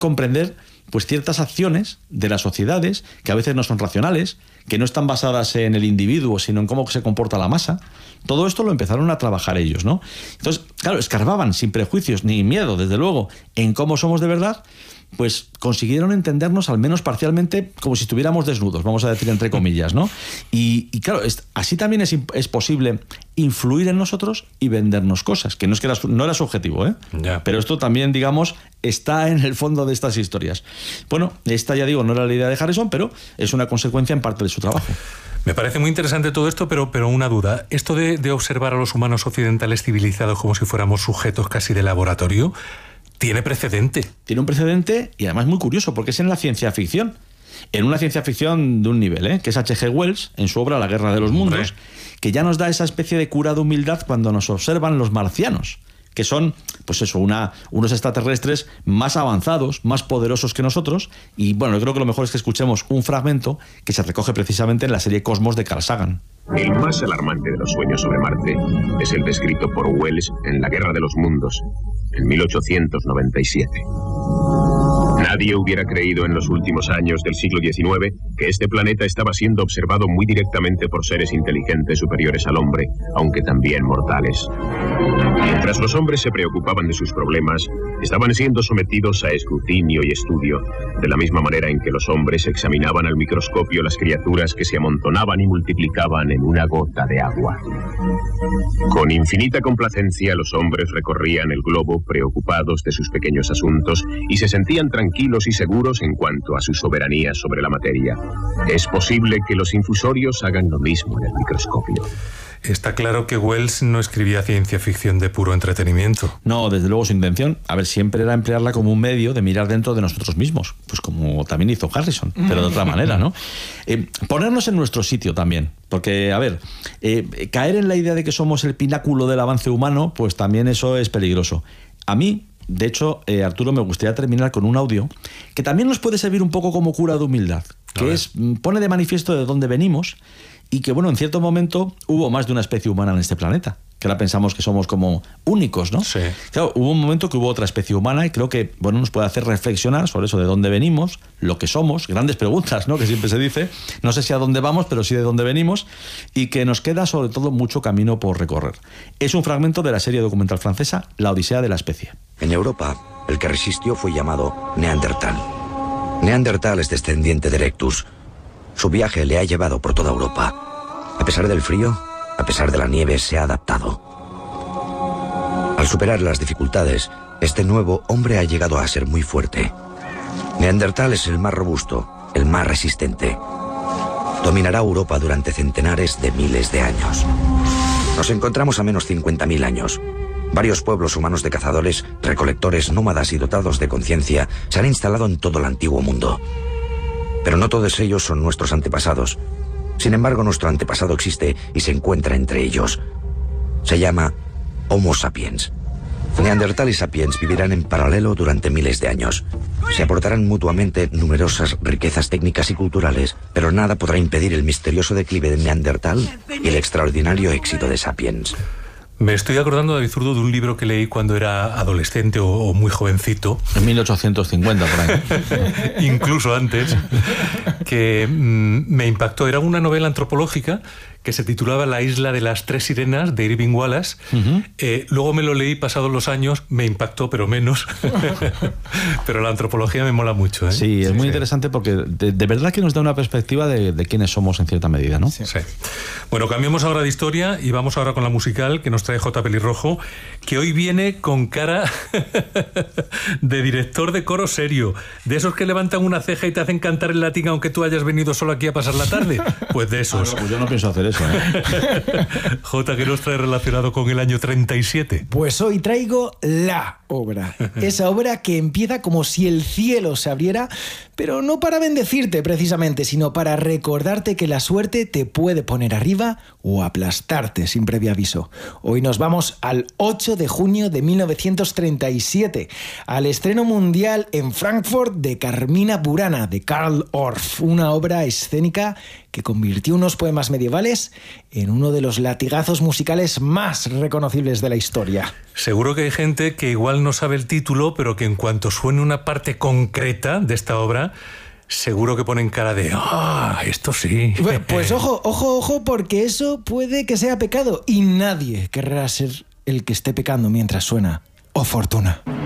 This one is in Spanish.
comprender pues ciertas acciones de las sociedades que a veces no son racionales, que no están basadas en el individuo, sino en cómo se comporta la masa. Todo esto lo empezaron a trabajar ellos, ¿no? Entonces, claro, escarbaban sin prejuicios ni miedo, desde luego, en cómo somos de verdad, pues consiguieron entendernos al menos parcialmente como si estuviéramos desnudos, vamos a decir entre comillas, ¿no? Y claro, así también es posible influir en nosotros y vendernos cosas, que no era su objetivo, ¿eh? Ya. Pero esto también, digamos, está en el fondo de estas historias. Bueno, esta, ya digo, no era la idea de Harrison, pero es una consecuencia en parte de su trabajo. Me parece muy interesante todo esto, pero una duda. Esto de observar a los humanos occidentales civilizados como si fuéramos sujetos casi de laboratorio, tiene precedente. Tiene un precedente y además muy curioso, porque es en la ciencia ficción. En una ciencia ficción de un nivel, que es H.G. Wells, en su obra La Guerra de los Mundos, que ya nos da esa especie de cura de humildad cuando nos observan los marcianos, que son, pues eso, unos extraterrestres más avanzados, más poderosos que nosotros. Y bueno, yo creo que lo mejor es que escuchemos un fragmento que se recoge precisamente en la serie Cosmos de Carl Sagan. El más alarmante de los sueños sobre Marte es el descrito por Wells en La Guerra de los Mundos, en 1897. Nadie hubiera creído en los últimos años del siglo XIX que este planeta estaba siendo observado muy directamente por seres inteligentes superiores al hombre, aunque también mortales. Mientras los hombres se preocupaban de sus problemas, estaban siendo sometidos a escrutinio y estudio, de la misma manera en que los hombres examinaban al microscopio las criaturas que se amontonaban y multiplicaban en una gota de agua. Con infinita complacencia, los hombres recorrían el globo preocupados de sus pequeños asuntos y se sentían tranquilos y seguros en cuanto a su soberanía sobre la materia. Es posible que los infusorios hagan lo mismo en el microscopio. Está claro que Wells no escribía ciencia ficción de puro entretenimiento. No, desde luego su intención, siempre era emplearla como un medio de mirar dentro de nosotros mismos, pues como también hizo Harrison, pero de otra manera, ¿no? Ponernos en nuestro sitio también, porque, caer en la idea de que somos el pináculo del avance humano, pues también eso es peligroso. A mí, de hecho, Arturo, me gustaría terminar con un audio que también nos puede servir un poco como cura de humildad, que pone de manifiesto de dónde venimos y que, en cierto momento hubo más de una especie humana en este planeta, que ahora pensamos que somos como únicos, ¿no? Sí. Claro, hubo un momento que hubo otra especie humana y creo que, nos puede hacer reflexionar sobre eso, de dónde venimos, lo que somos, grandes preguntas, ¿no?, que siempre se dice, no sé si a dónde vamos, pero sí de dónde venimos, y que nos queda sobre todo mucho camino por recorrer. Es un fragmento de la serie documental francesa La Odisea de la Especie. En Europa, el que resistió fue llamado Neandertal. Neandertal es descendiente de Erectus. Su viaje le ha llevado por toda Europa. A pesar del frío, a pesar de la nieve, se ha adaptado. Al superar las dificultades, este nuevo hombre ha llegado a ser muy fuerte. Neandertal es el más robusto, el más resistente. Dominará Europa durante centenares de miles de años. Nos encontramos a menos 50.000 años. Varios pueblos humanos de cazadores, recolectores, nómadas y dotados de conciencia se han instalado en todo el antiguo mundo. Pero no todos ellos son nuestros antepasados. Sin embargo, nuestro antepasado existe y se encuentra entre ellos. Se llama Homo sapiens. Neandertal y sapiens vivirán en paralelo durante miles de años. Se aportarán mutuamente numerosas riquezas técnicas y culturales, pero nada podrá impedir el misterioso declive de Neandertal y el extraordinario éxito de sapiens. Me estoy acordando, David Zurdo, de un libro que leí cuando era adolescente o muy jovencito. En 1850, por ahí. Incluso antes, que me impactó. Era una novela antropológica que se titulaba La isla de las tres sirenas, de Irving Wallace. Uh-huh. Luego me lo leí pasados los años, me impactó, pero menos. Pero la antropología me mola mucho, ¿eh? Sí, es muy interesante porque de verdad que nos da una perspectiva de quiénes somos en cierta medida, ¿no? Sí. Bueno, cambiamos ahora de historia y vamos ahora con la musical que nos trae J. Pelirrojo, que hoy viene con cara de director de coro serio, de esos que levantan una ceja y te hacen cantar en latín aunque tú hayas venido solo aquí a pasar la tarde. Pues de esos. Pues yo no pienso hacer eso, ¿eh? J, ¿qué nos trae relacionado con el año 37? Pues hoy traigo la obra. Esa obra que empieza como si el cielo se abriera, pero no para bendecirte precisamente, sino para recordarte que la suerte te puede poner arriba o aplastarte sin previo aviso. Hoy nos vamos al 8 de junio de 1937, al estreno mundial en Frankfurt de Carmina Burana, de Karl Orff, una obra escénica que convirtió unos poemas medievales en uno de los latigazos musicales más reconocibles de la historia. Seguro que hay gente que igual no sabe el título, pero que en cuanto suene una parte concreta de esta obra, seguro que ponen cara de esto sí. Pues ojo, porque eso puede que sea pecado y nadie querrá ser el que esté pecando mientras suena. ¡Oh, fortuna!